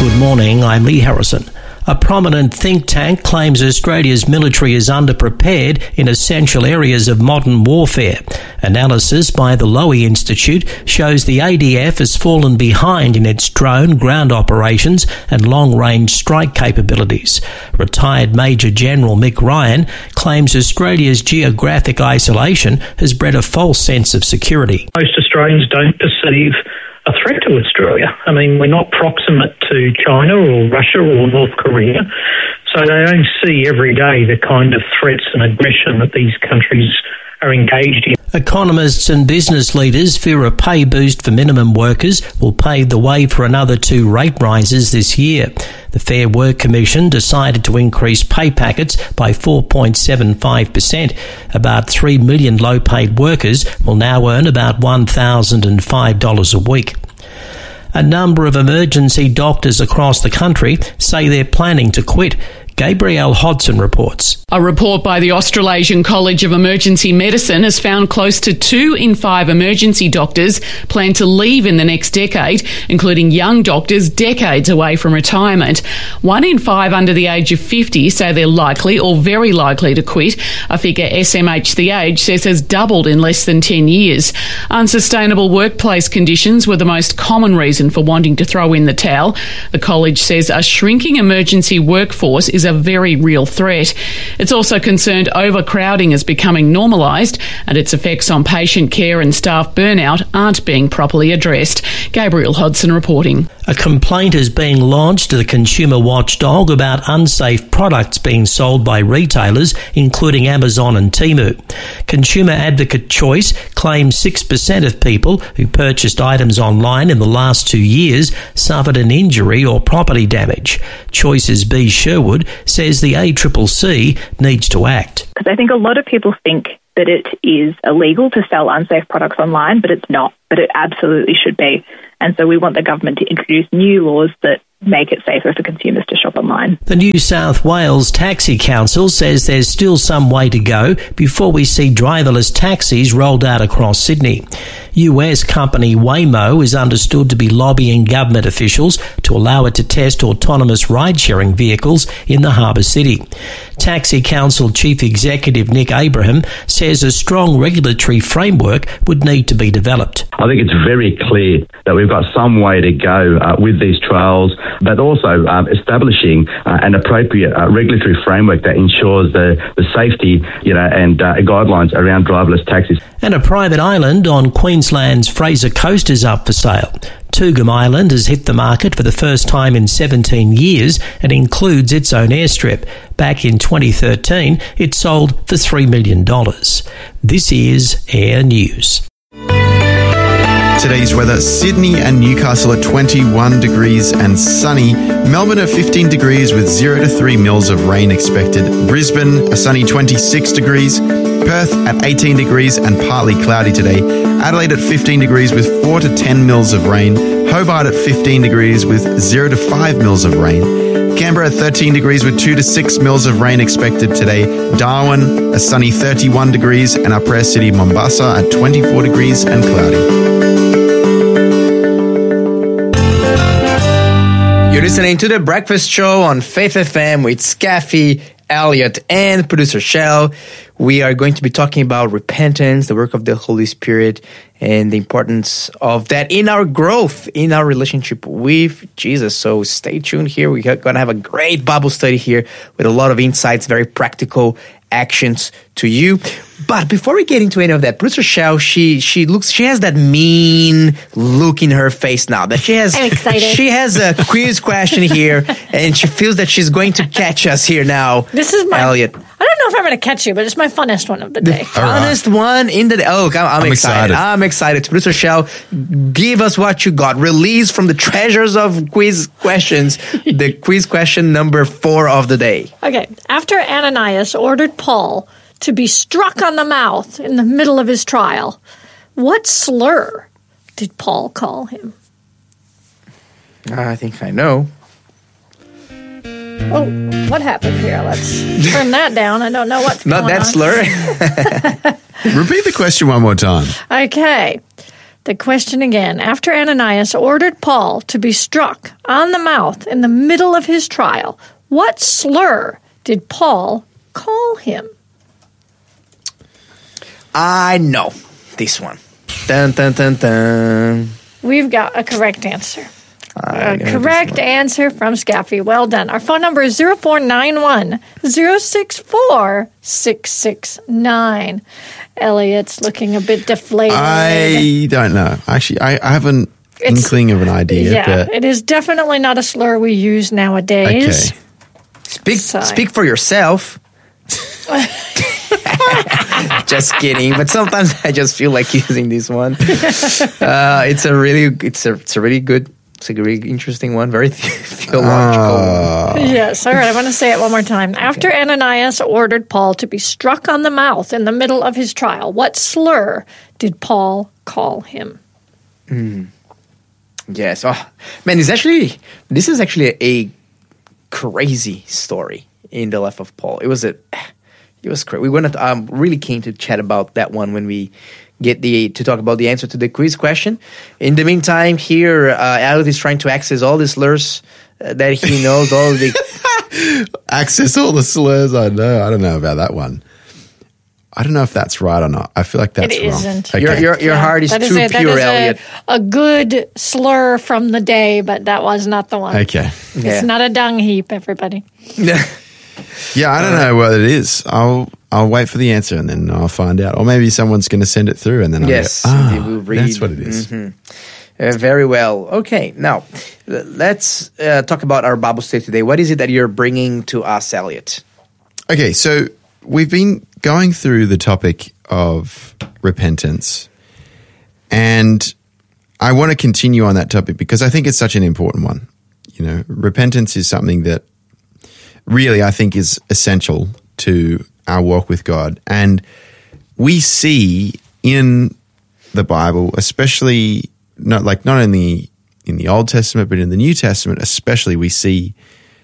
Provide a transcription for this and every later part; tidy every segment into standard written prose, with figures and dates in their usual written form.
Good morning, I'm Lee Harrison. A prominent think tank claims Australia's military is underprepared in essential areas of modern warfare. Analysis by the Lowy Institute shows the ADF has fallen behind in its drone, ground operations and long-range strike capabilities. Retired Major General Mick Ryan claims Australia's geographic isolation has bred a false sense of security. Most Australians don't perceive a threat to Australia. I mean, we're not proximate to China or Russia or North Korea, so they don't see every day the kind of threats and aggression that these countries are engaged in. Economists and business leaders fear a pay boost for minimum workers will pave the way for another 2 rate rises this year. The Fair Work Commission decided to increase pay packets by 4.75%. About 3 million low-paid workers will now earn about $1,005 a week. A number of emergency doctors across the country say they're planning to quit. Gabrielle Hodson reports. A report by the Australasian College of Emergency Medicine has found close to 2 in 5 emergency doctors plan to leave in the next decade, including young doctors decades away from retirement. 1 in 5 under the age of 50 say they're likely or very likely to quit, a figure SMH The Age says has doubled in less than 10 years. Unsustainable workplace conditions were the most common reason for wanting to throw in the towel. The college says a shrinking emergency workforce is a very real threat. It's also concerned overcrowding is becoming normalised and its effects on patient care and staff burnout aren't being properly addressed. Gabrielle Hodson reporting. A complaint is being lodged to the consumer watchdog about unsafe products being sold by retailers, including Amazon and Temu. Consumer advocate Choice claims 6% of people who purchased items online in the last 2 years suffered an injury or property damage. Choice's B. Sherwood says the ACCC needs to act. Because I think a lot of people think that it is illegal to sell unsafe products online, but it's not. But it absolutely should be. And so we want the government to introduce new laws that make it safer for consumers to shop online. The New South Wales Taxi Council says there's still some way to go before we see driverless taxis rolled out across Sydney. US company Waymo is understood to be lobbying government officials to allow it to test autonomous ride-sharing vehicles in the harbour city. Taxi Council Chief Executive Nick Abraham says a strong regulatory framework would need to be developed. I think it's very clear that we've got some way to go with these trials, but also establishing an appropriate regulatory framework that ensures the safety, and guidelines around driverless taxis. And a private island on Queensland's Fraser Coast is up for sale. Toogoom Island has hit the market for the first time in 17 years and includes its own airstrip. Back in 2013, it sold for $3 million. This is Air News. Today's weather: Sydney and Newcastle at 21 degrees and sunny. Melbourne at 15 degrees with 0 to 3 mils of rain expected. Brisbane, a sunny 26 degrees. Perth at 18 degrees and partly cloudy today. Adelaide at 15 degrees with 4 to 10 mils of rain. Hobart at 15 degrees with 0 to 5 mils of rain. Canberra at 13 degrees with 2 to 6 mils of rain expected today. Darwin, a sunny 31 degrees, and our prayer city Mombasa at 24 degrees and cloudy. You're listening to The Breakfast Show on Faith FM with Scaffy, Elliot, and producer Shell. We are going to be talking about repentance, the work of the Holy Spirit, and the importance of that in our growth, in our relationship with Jesus. So stay tuned here. We're going to have a great Bible study here with a lot of insights, very practical actions to you. But before we get into any of that, producer Shell, she has that mean look in her face now. That she has, I'm excited. She has a quiz question here, and she feels that she's going to catch us here now. This is my Elliot. I don't know if I'm going to catch you, but it's my funnest one of the day. The funnest one in the day. Oh, I'm excited. I'm excited. Producer Shell, give us what you got. Release from the treasures of quiz questions, the quiz question number 4 of the day. Okay. After Ananias ordered Paul to be struck on the mouth in the middle of his trial, what slur did Paul call him? I think I know. Oh, what happened here? Let's turn that down. I don't know what's going on. Not that slur. Repeat the question one more time. Okay. The question again. After Ananias ordered Paul to be struck on the mouth in the middle of his trial, what slur did Paul call him? I know this one. Dun, dun, dun, dun. We've got a correct answer. A correct answer from Scaffy. Well done. Our phone number is 0491 064 669. Elliot's looking a bit deflated. I don't know. Actually, I have an inkling of an idea. Yeah, but it is definitely not a slur we use nowadays. Okay. Speak for yourself. Just kidding, but sometimes I just feel like using this one. It's a really good. It's a really interesting one, very theological. Yes, all right, I want to say it one more time. After Ananias ordered Paul to be struck on the mouth in the middle of his trial, what slur did Paul call him? Yes. Oh, man, this is actually a crazy story in the life of Paul. It was crazy. We were really keen to chat about that one when we get to talk about the answer to the quiz question. In the meantime, here, Elliot is trying to access all the slurs that he knows. All the access all the slurs I know. I don't know about that one. I don't know if that's right or not. I feel like that's wrong. It isn't. Okay. Your heart is too pure, Elliot. A good slur from the day, but that was not the one. Okay. It's not a dung heap, everybody. Yeah, I don't know what it is. I'll wait for the answer and then I'll find out. Or maybe someone's going to send it through and then I'll go, we'll read. That's what it is. Mm-hmm. Very well. Okay, now let's talk about our Bible study today. What is it that you're bringing to us, Elliot? Okay, so we've been going through the topic of repentance, and I want to continue on that topic because I think it's such an important one. You know, repentance is something that really I think is essential to our walk with God. And we see in the Bible, especially not only in the Old Testament, but in the New Testament especially, we see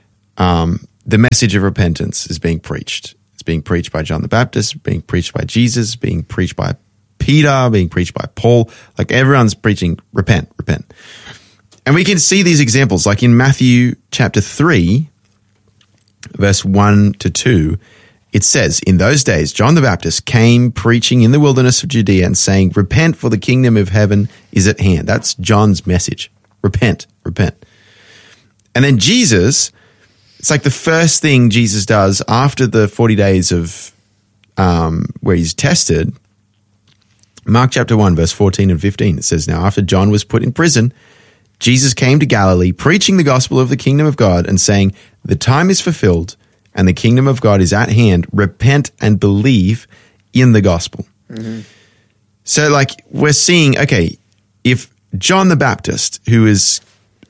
the message of repentance is being preached. It's being preached by John the Baptist, being preached by Jesus, being preached by Peter, being preached by Paul. Like everyone's preaching, repent, repent. And we can see these examples like in Matthew chapter 3, verse 1 to 2, it says, "In those days, John the Baptist came preaching in the wilderness of Judea and saying, 'Repent, for the kingdom of heaven is at hand.'" That's John's message. Repent, repent. And then Jesus, it's like the first thing Jesus does after the 40 days of where he's tested. Mark chapter 1, verse 14 and 15, it says, "Now after John was put in prison, Jesus came to Galilee, preaching the gospel of the kingdom of God and saying, 'The time is fulfilled and the kingdom of God is at hand. Repent and believe in the gospel.'" Mm-hmm. So like we're seeing, okay, if John the Baptist, who is,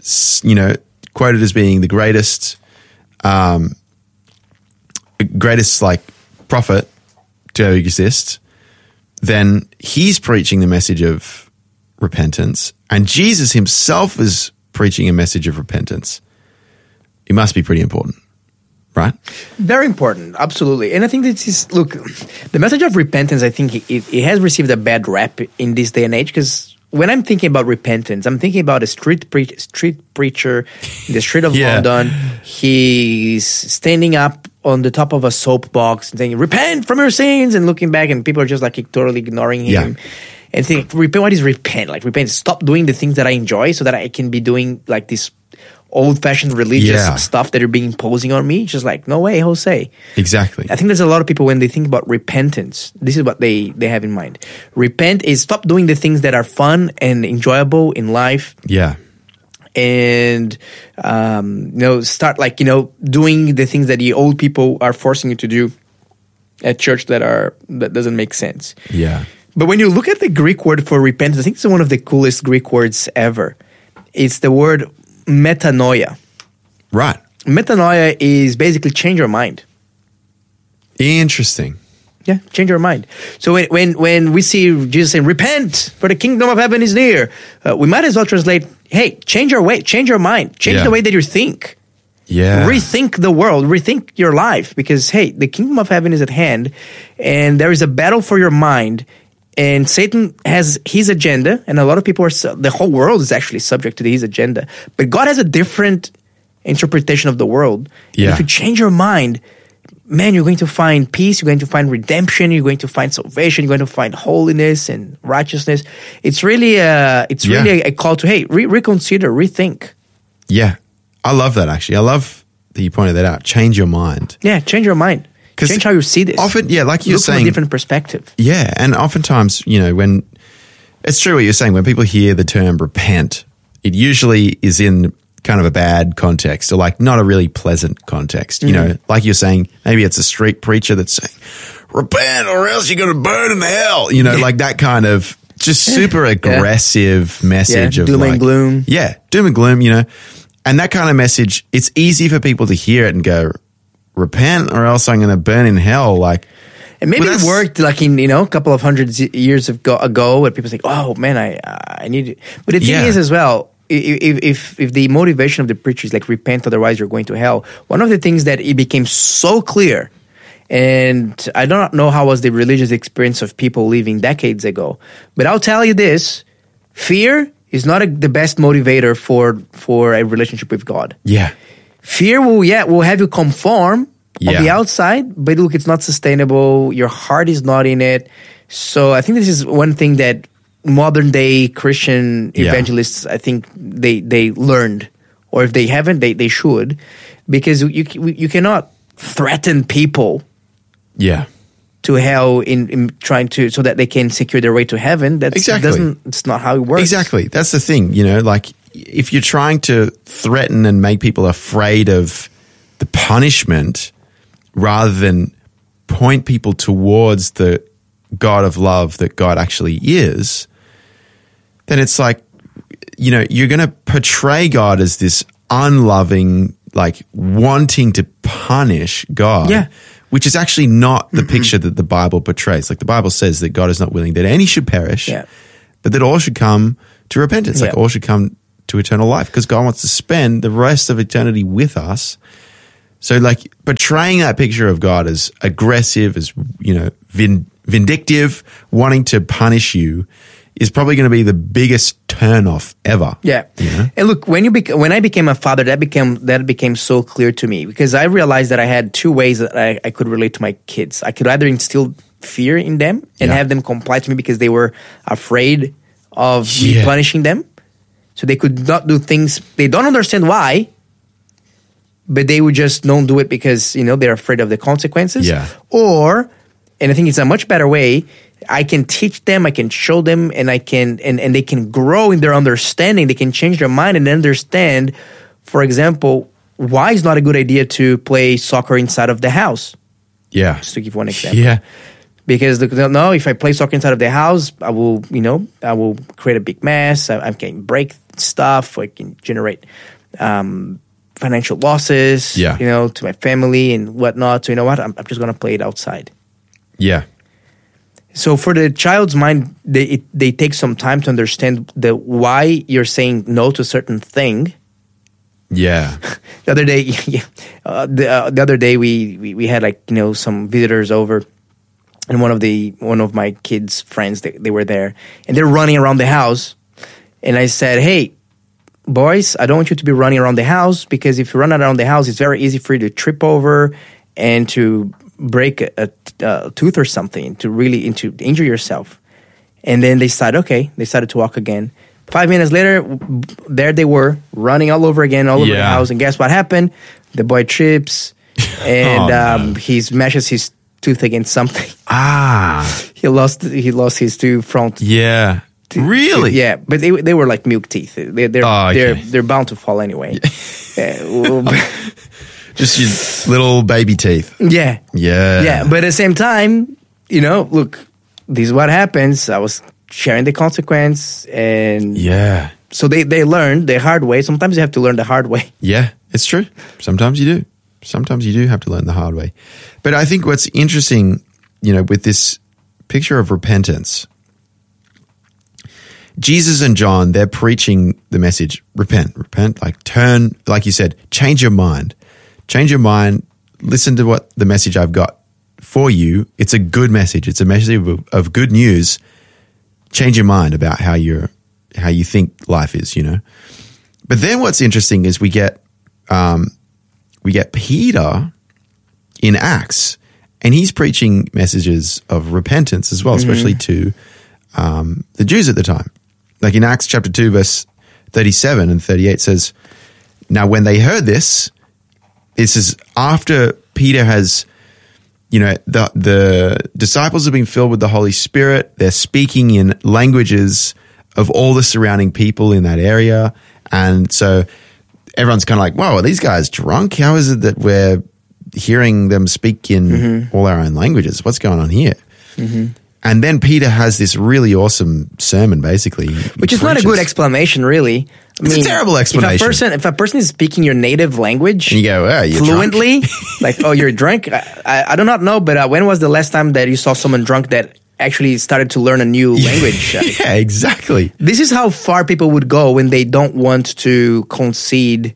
quoted as being the greatest like prophet to exist, then he's preaching the message of repentance, and Jesus himself is preaching a message of repentance. It must be pretty important, right? Very important, absolutely. And I think this is, look, the message of repentance, I think it has received a bad rap in this day and age, because when I'm thinking about repentance, I'm thinking about a street preacher in the street of London. He's standing up on the top of a soapbox and saying, "Repent from your sins," and looking back, and people are just like totally ignoring him. Yeah. And think, what is repent? Like, repent, stop doing the things that I enjoy so that I can be doing like this old-fashioned religious stuff that are being imposing on me. It's just like, no way, Jose. Exactly. I think there's a lot of people, when they think about repentance, this is what they have in mind. Repent is stop doing the things that are fun and enjoyable in life. Yeah. And, start doing the things that the old people are forcing you to do at church that doesn't make sense. Yeah. But when you look at the Greek word for repentance, I think it's one of the coolest Greek words ever. It's the word metanoia. Right. Metanoia is basically change your mind. Interesting. Yeah, change your mind. So when we see Jesus saying, "Repent, for the kingdom of heaven is near," we might as well translate, "Hey, change your way, change your mind, change the way that you think. Yeah. Rethink the world, rethink your life, because, hey, the kingdom of heaven is at hand, and there is a battle for your mind, And Satan has his agenda, and a lot of people the whole world is actually subject to his agenda. But God has a different interpretation of the world. Yeah. And if you change your mind, man, you're going to find peace, you're going to find redemption, you're going to find salvation, you're going to find holiness and righteousness. It's really a call to, hey, reconsider, rethink. Yeah. I love that, actually. I love that you pointed that out. Change your mind. Yeah, change your mind. Change how you see this. Often, yeah, like you're Look saying. from a different perspective. Yeah, and oftentimes, when it's true what you're saying, when people hear the term repent, it usually is in kind of a bad context or like not a really pleasant context. Like you're saying, maybe it's a street preacher that's saying, repent or else you're going to burn in hell. Like that kind of just super aggressive message of doom and gloom. Yeah, doom and gloom, And that kind of message, it's easy for people to hear it and go, repent or else I'm going to burn in hell. And maybe it worked like in, a couple of hundred years ago where people say, oh man, I need it. But the thing is as well, if the motivation of the preacher is like repent, otherwise you're going to hell. One of the things that it became so clear, and I don't know how was the religious experience of people living decades ago, but I'll tell you this, fear is not the best motivator for a relationship with God. Yeah. Fear will have you conform on the outside, but look, it's not sustainable. Your heart is not in it. So I think this is one thing that modern day Christian evangelists, I think they learned, or if they haven't, they should, because you cannot threaten people. Yeah. To hell in trying to so that they can secure their way to heaven. It's not how it works. Exactly. That's the thing, like if you're trying to threaten and make people afraid of the punishment rather than point people towards the God of love that God actually is, then it's like, you're going to portray God as this unloving, like wanting to punish God. Yeah. Which is actually not the picture that the Bible portrays. Like the Bible says that God is not willing that any should perish, but that all should come to repentance. Like all should come to eternal life because God wants to spend the rest of eternity with us. So like portraying that picture of God as aggressive, as, vindictive, wanting to punish you is probably going to be the biggest turnoff ever. Yeah. And look, when I became a father, that became so clear to me because I realized that I had two ways that I could relate to my kids. I could either instill fear in them and have them comply to me because they were afraid of me punishing them. So they could not do things, they don't understand why, but they would just don't do it because, they're afraid of the consequences. Yeah. Or, and I think it's a much better way, I can teach them, I can show them, and I can and they can grow in their understanding. They can change their mind and understand, for example, why it's not a good idea to play soccer inside of the house. Yeah. Just to give one example. Yeah. Because no, if I play soccer inside of the house, I will create a big mess. I can break stuff. I can generate financial losses. To my family and whatnot. So you know what? I'm just gonna play it outside. Yeah. So for the child's mind, they take some time to understand why you're saying no to a certain thing. Yeah. The other day we had some visitors over, and one of my kids' friends they were there, and they're running around the house, and I said, "Hey, boys, I don't want you to be running around the house because if you run around the house, it's very easy for you to trip over and to break a tooth or something, to injure yourself." And then they started to walk again. 5 minutes later, there they were running all over the house. And guess what happened? The boy trips and he smashes his tooth against something. He lost his two front. Yeah. Really? Yeah, but they were like milk teeth. They're bound to fall anyway. Just your little baby teeth. Yeah. But at the same time, look, this is what happens. I was sharing the consequence, and so they learned the hard way. Sometimes you have to learn the hard way. Yeah, it's true. Sometimes you do. Sometimes you do have to learn the hard way. But I think what's interesting, with this picture of repentance, Jesus and John, they're preaching the message, repent, like turn, like you said, change your mind. Change your mind. Listen to the message I've got for you. It's a good message. It's a message of good news. change your mind about how you think life is, you know. But then what's interesting is we get Peter in Acts, and he's preaching messages of repentance as well, especially to the Jews at the time. Like in Acts chapter 2, verse 37 and 38 says, now when they heard this is after Peter has, you know, the disciples have been filled with the Holy Spirit. They're speaking in languages of all the surrounding people in that area. And so everyone's kind of like, whoa, are these guys drunk? How is it that we're hearing them speak in all our own languages? What's going on here? And then Peter has this really awesome sermon, basically. Which is not a good explanation, really. It's a terrible explanation. If a person is speaking your native language and you go, oh, you're fluently, like, oh, you're drunk. I do not know, but when was the last time that you saw someone drunk that actually started to learn a new language? Yeah, exactly. This is how far people would go when they don't want to concede,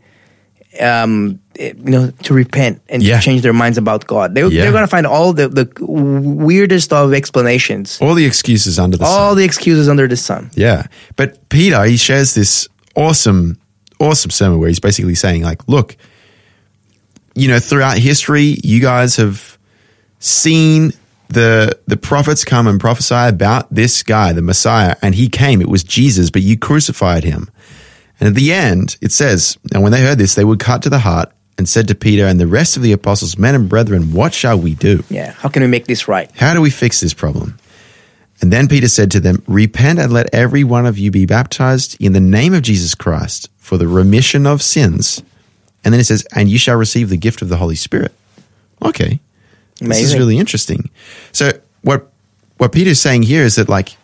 to repent and to change their minds about God. They're going to find all the weirdest of explanations. All the excuses under the sun. All the excuses under the sun. Yeah. But Peter, he shares this awesome sermon where he's basically saying, like, look, you know, throughout history, you guys have seen the prophets come and prophesy about this guy, the Messiah, and he came. It was Jesus, but you crucified him. And at the end, it says, and when they heard this, they were cut to the heart and said to Peter and the rest of the apostles, men and brethren, what shall we do? Yeah, how can we make this right? How do we fix this problem? And then Peter said to them, repent and let every one of you be baptized in the name of Jesus Christ for the remission of sins. And then it says, and you shall receive the gift of the Holy Spirit. Okay. Amazing. This is really interesting. So what Peter's saying here is that, like,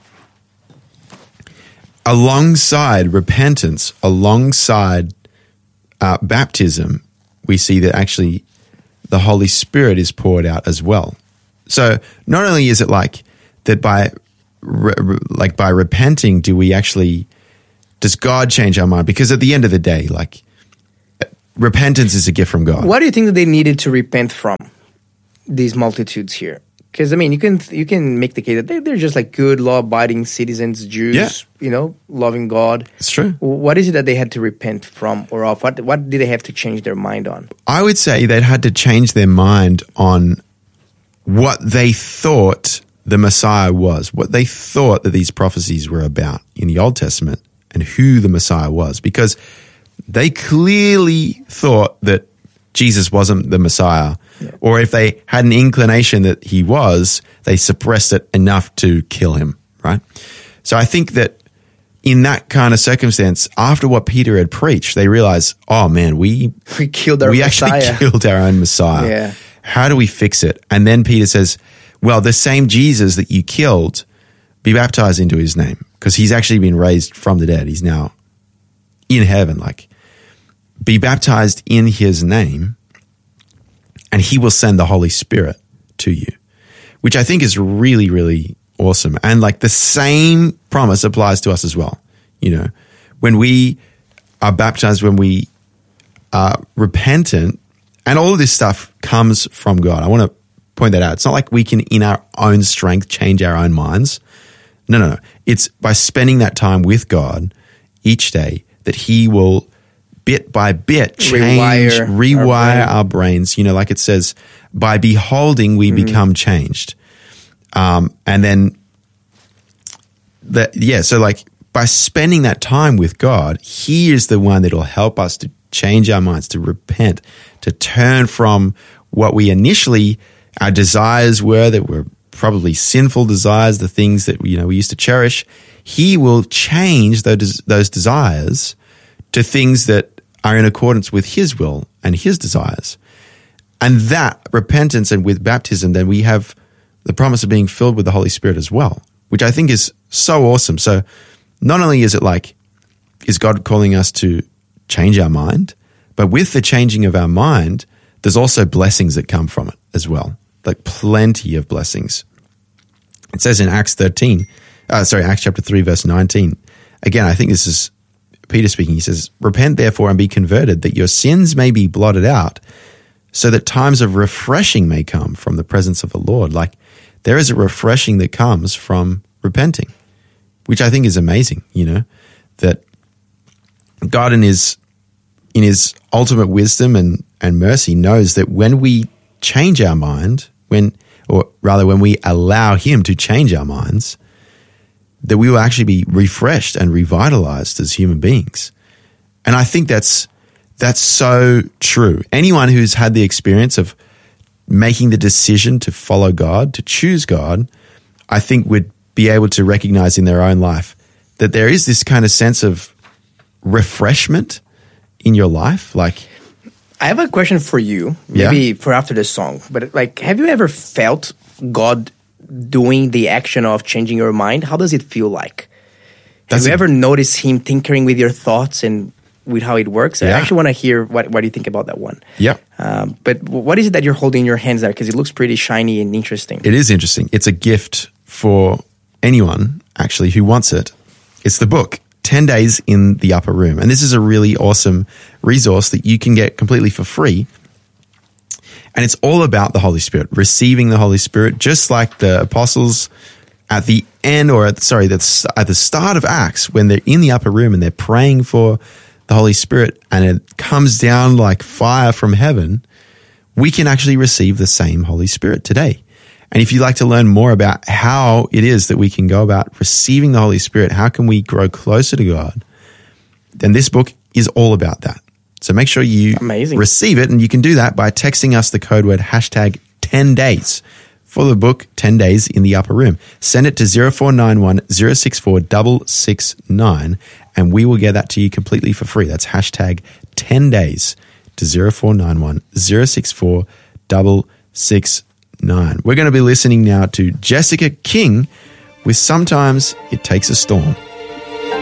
alongside repentance, alongside baptism, we see that actually the Holy Spirit is poured out as well. So not only is it like that by repenting, does God change our mind? Because at the end of the day, like, repentance is a gift from God. What do you think that they needed to repent from, these multitudes here? Because, I mean, you can make the case that they're just like good, law-abiding citizens, Jews, you know, loving God. It's true. What is it that they had to repent from or of? What did they have to change their mind on? I would say they had to change their mind on what they thought the Messiah was, what they thought that these prophecies were about in the Old Testament and who the Messiah was. Because they clearly thought that Jesus wasn't the Messiah. Yeah. Or if they had an inclination that he was, they suppressed it enough to kill him, right? So I think that in that kind of circumstance, after what Peter had preached, they realized, oh man, we killed our Messiah. Actually killed our own Messiah. Yeah. How do we fix it? And then Peter says, well, the same Jesus that you killed, be baptized into his name, because he's actually been raised from the dead. He's now in heaven, like, be baptized in his name, and he will send the Holy Spirit to you, which I think is really, really awesome. And like the same promise applies to us as well. You know, when we are baptized, when we are repentant, and all of this stuff comes from God. I want to point that out. It's not like we can, in our own strength, change our own minds. No. It's by spending that time with God each day that he will bit by bit rewire our brains. You know, like it says, by beholding, we become changed. And then, so like by spending that time with God, he is the one that will help us to change our minds, to repent, to turn from what we initially, our desires were, that were probably sinful desires, the things that, you know, we used to cherish. He will change those desires to things that are in accordance with his will and his desires. And that repentance, and with baptism, then we have the promise of being filled with the Holy Spirit as well, which I think is so awesome. So not only is it like, is God calling us to change our mind, but with the changing of our mind, there's also blessings that come from it as well, like plenty of blessings. It says in Acts chapter 3, verse 19. Again, I think this is Peter speaking. He says, repent therefore and be converted, that your sins may be blotted out, so that times of refreshing may come from the presence of the Lord. Like, there is a refreshing that comes from repenting. which I think is amazing, that God in his ultimate wisdom and mercy knows that when we change our mind, when we allow him to change our minds, that we will actually be refreshed and revitalized as human beings. And I think that's so true. Anyone who's had the experience of making the decision to follow God, to choose God, I think would be able to recognize in their own life that there is this kind of sense of refreshment in your life. Like, I have a question for you, maybe for after the song, but like, have you ever felt God doing the action of changing your mind? How does it feel like? Have you ever noticed him tinkering with your thoughts and with how it works? I actually want to hear what do you think about that one. Yeah. But what is it that you're holding in your hands there? Because it looks pretty shiny and interesting. It is interesting. It's a gift for anyone, actually, who wants it. It's the book, 10 Days in the Upper Room. And this is a really awesome resource that you can get completely for free. And it's all about the Holy Spirit, receiving the Holy Spirit, just like the apostles at the end, or at the start of Acts, when they're in the upper room and they're praying for the Holy Spirit and it comes down like fire from heaven, we can actually receive the same Holy Spirit today. And if you'd like to learn more about how it is that we can go about receiving the Holy Spirit, how can we grow closer to God, then this book is all about that. So make sure you receive it, and you can do that by texting us the code word #10days for the book 10 Days in the Upper Room. Send it to 0491 064 669 and we will get that to you completely for free. That's #10days to 0491 064 669. We're going to be listening now to Jessica King with Sometimes It Takes a Storm.